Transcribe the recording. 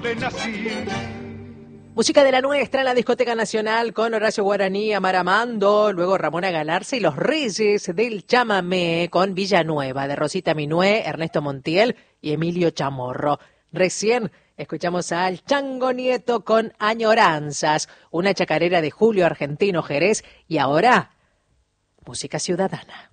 Música de la nuestra en la Discoteca Nacional con Horacio Guaraní, Amaramando, luego Ramona Galarza y los Reyes del Chamamé con Villanueva, de Rosita Minué, Ernesto Montiel y Emilio Chamorro. Recién escuchamos al Chango Nieto con Añoranzas, una chacarera de Julio Argentino Jerez y ahora, música ciudadana.